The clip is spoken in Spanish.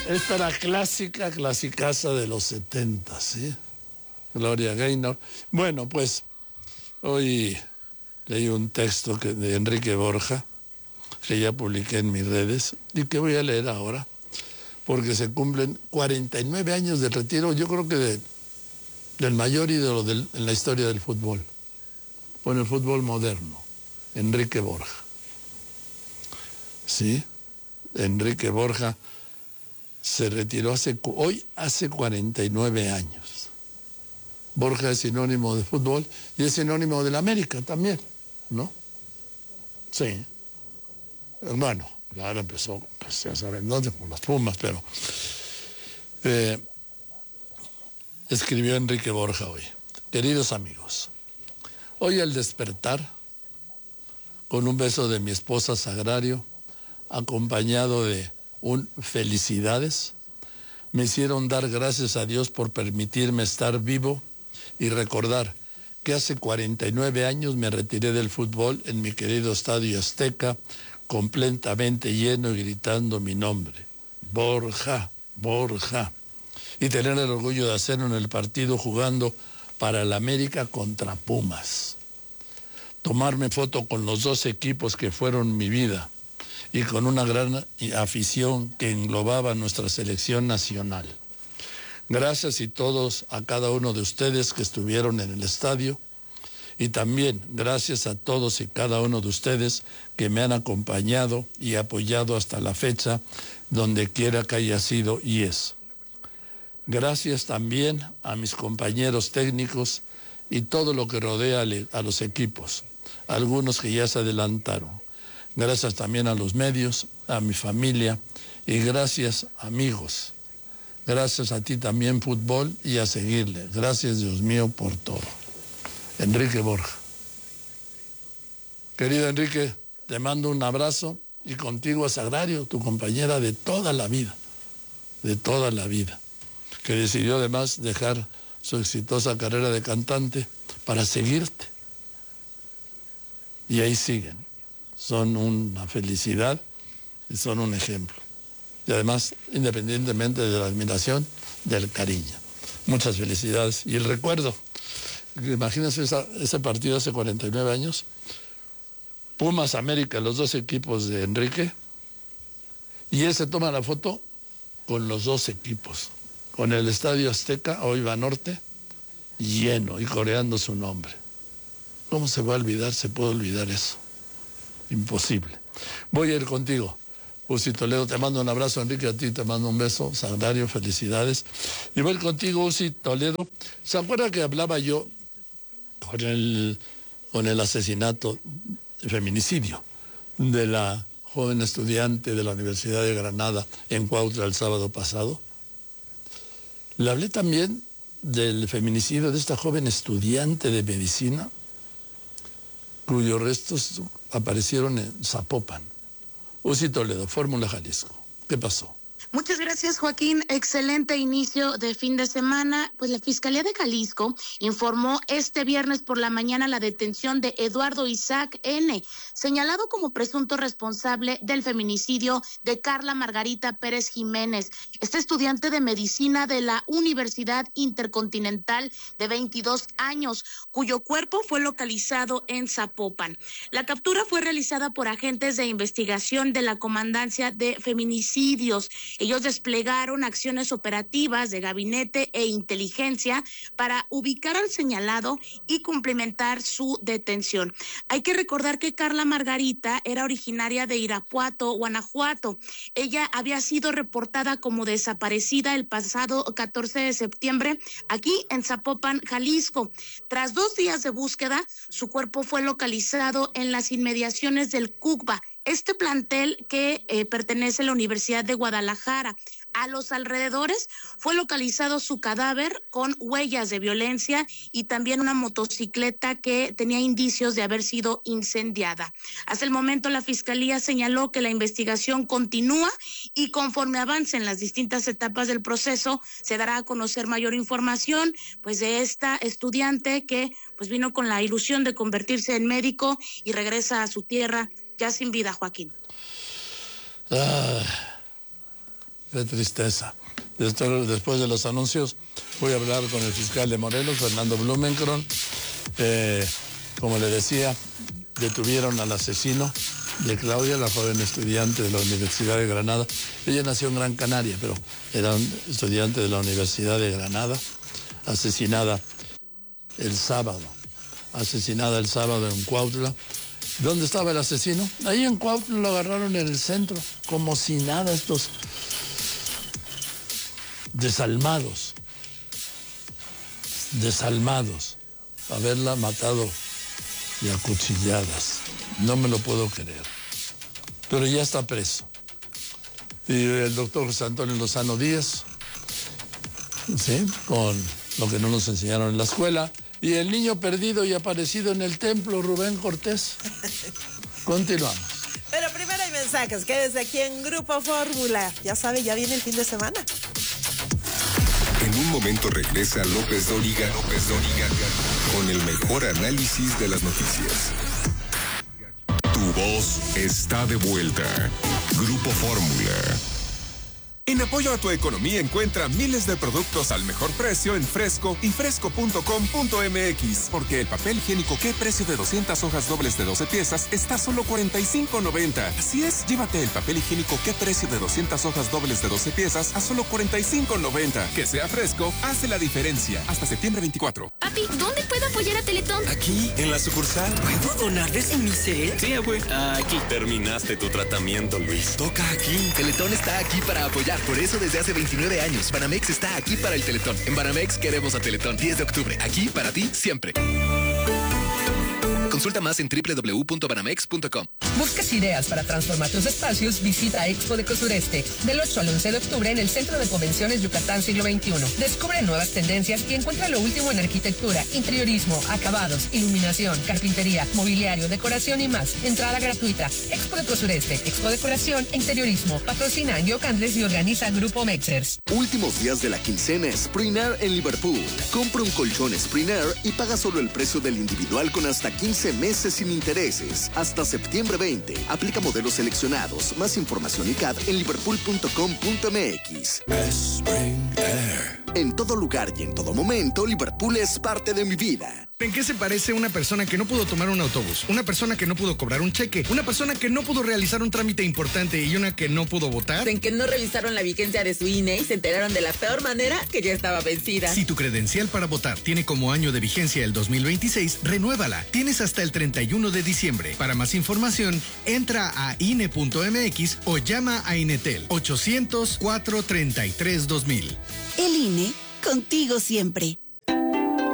Esta era clásica, clasicaza de los 70, ¿sí? Gloria Gaynor. Bueno, pues hoy leí un texto de Enrique Borja, que ya publiqué en mis redes, y que voy a leer ahora, porque se cumplen 49 años de retiro, yo creo que del mayor ídolo en la historia del fútbol, o en el fútbol moderno, Enrique Borja. Sí, Enrique Borja se retiró hoy hace 49 años. Borja es sinónimo de fútbol y es sinónimo de la América también, ¿no? Sí. Bueno, claro, empezó, pues ya saben dónde, con las Pumas, pero escribió Enrique Borja hoy. Queridos amigos, hoy al despertar, con un beso de mi esposa Sagrario, acompañado de un felicidades, me hicieron dar gracias a Dios por permitirme estar vivo y recordar que hace 49 años me retiré del fútbol en mi querido Estadio Azteca, completamente lleno y gritando mi nombre, Borja, Borja, y tener el orgullo de hacerlo en el partido jugando para el América contra Pumas. Tomarme foto con los dos equipos que fueron mi vida y con una gran afición que englobaba nuestra selección nacional. Gracias a cada uno de ustedes que estuvieron en el estadio, y también gracias a todos y cada uno de ustedes que me han acompañado y apoyado hasta la fecha, donde quiera que haya sido y es. Gracias también a mis compañeros técnicos y todo lo que rodea a los equipos, algunos que ya se adelantaron. Gracias también a los medios, a mi familia, y gracias, amigos. Gracias a ti también, fútbol, y a seguirle. Gracias, Dios mío, por todo. Enrique Borja. Querido Enrique, te mando un abrazo, y contigo a Sagrario, tu compañera de toda la vida, que decidió además dejar su exitosa carrera de cantante para seguirte. Y ahí siguen. Son una felicidad y son un ejemplo. Y además, independientemente de la admiración, del cariño. Muchas felicidades. Y el recuerdo, imagínense ese partido hace 49 años, Pumas América, los dos equipos de Enrique, y él se toma la foto con los dos equipos, con el Estadio Azteca, hoy Banorte, lleno y coreando su nombre. ¿Cómo se va a olvidar? ¿Se puede olvidar eso? Imposible. Voy a ir contigo. Uzi Toledo, te mando un abrazo, Enrique, a ti te mando un beso. Sagrario, felicidades. Y voy contigo, Uzi Toledo. ¿Se acuerda que hablaba yo con el asesinato, el feminicidio de la joven estudiante de la Universidad de Granada en Cuautla el sábado pasado? Le hablé también del feminicidio de esta joven estudiante de medicina, cuyos restos aparecieron en Zapopan. Uzi Toledo, Fórmula Jalisco. ¿Qué pasó? Muchas gracias, Joaquín. Excelente inicio de fin de semana. Pues la Fiscalía de Jalisco informó este viernes por la mañana la detención de Eduardo Isaac N., señalado como presunto responsable del feminicidio de Carla Margarita Pérez Jiménez, esta estudiante de medicina de la Universidad Intercontinental de 22 años, cuyo cuerpo fue localizado en Zapopan. La captura fue realizada por agentes de investigación de la Comandancia de Feminicidios. Ellos desplegaron acciones operativas de gabinete e inteligencia para ubicar al señalado y cumplimentar su detención. Hay que recordar que Carla Margarita era originaria de Irapuato, Guanajuato. Ella había sido reportada como desaparecida el pasado 14 de septiembre aquí en Zapopan, Jalisco. Tras 2 días de búsqueda, su cuerpo fue localizado en las inmediaciones del CUCBA, este plantel que pertenece a la Universidad de Guadalajara. A los alrededores fue localizado su cadáver con huellas de violencia y también una motocicleta que tenía indicios de haber sido incendiada. Hasta el momento la Fiscalía señaló que la investigación continúa y conforme avancen las distintas etapas del proceso se dará a conocer mayor información pues de esta estudiante que pues vino con la ilusión de convertirse en médico y regresa a su tierra ya sin vida, Joaquín. de tristeza. Después de los anuncios voy a hablar con el fiscal de Morelos, Fernando Blumenkron. Como le decía, detuvieron al asesino de Claudia, la joven estudiante de la Universidad de Granada. Ella nació en Gran Canaria, pero era un estudiante de la Universidad de Granada, asesinada el sábado en Cuautla. ¿Dónde estaba el asesino? Ahí en Cuautla lo agarraron en el centro, como si nada, estos desalmados, haberla matado y acuchilladas. No me lo puedo creer. Pero ya está preso. Y el doctor José Antonio Lozano Díaz, ¿sí?, con lo que no nos enseñaron en la escuela. Y el niño perdido y aparecido en el templo, Rubén Cortés. Continuamos. Pero primero hay mensajes. Quédese aquí en Grupo Fórmula. Ya sabe, ya viene el fin de semana. En un momento regresa López Dóriga con el mejor análisis de las noticias. Tu voz está de vuelta. Grupo Fórmula. En apoyo a tu economía encuentra miles de productos al mejor precio en Fresco y fresco.com.mx. Porque el papel higiénico ¿Qué precio de 200 hojas dobles de 12 piezas está a solo $45.90? Así es, llévate el papel higiénico ¿Qué precio de 200 hojas dobles de 12 piezas a solo $45.90? Que sea Fresco, hace la diferencia. Hasta septiembre 24. Papi, ¿dónde puedo apoyar a Teletón? Aquí, en la sucursal. ¿Puedo donar desde mi cel? Sí, abue. Aquí. Terminaste tu tratamiento, Luis. Toca aquí. Teletón está aquí para apoyar. Por eso desde hace 29 años, Banamex está aquí para el Teletón. En Banamex queremos a Teletón. 10 de octubre. Aquí para ti siempre. Consulta más en www.banamex.com. ¿Buscas ideas para transformar tus espacios? Visita Expo de Sureste del 8 al 11 de octubre en el Centro de Convenciones Yucatán Siglo XXI. Descubre nuevas tendencias y encuentra lo último en arquitectura, interiorismo, acabados, iluminación, carpintería, mobiliario, decoración y más. Entrada gratuita. Expo de Sureste, Expo Decoración e Interiorismo. Patrocina Angio Candles y organiza Grupo Mexers. Últimos días de la quincena Sprinair en Liverpool. Compra un colchón Sprinair y paga solo el precio del individual con hasta 15 meses sin intereses. Hasta septiembre 20. Aplica modelos seleccionados. Más información y CAD en liverpool.com.mx. En todo lugar y en todo momento, Liverpool es parte de mi vida. ¿En qué se parece una persona que no pudo tomar un autobús? Una persona que no pudo cobrar un cheque, una persona que no pudo realizar un trámite importante y una que no pudo votar. En que no revisaron la vigencia de su INE y se enteraron de la peor manera que ya estaba vencida. Si tu credencial para votar tiene como año de vigencia el 2026, renuévala. Tienes hasta el 31 de diciembre. Para más información, entra a INE.mx o llama a Inetel 800-433-2000. El INE, contigo siempre.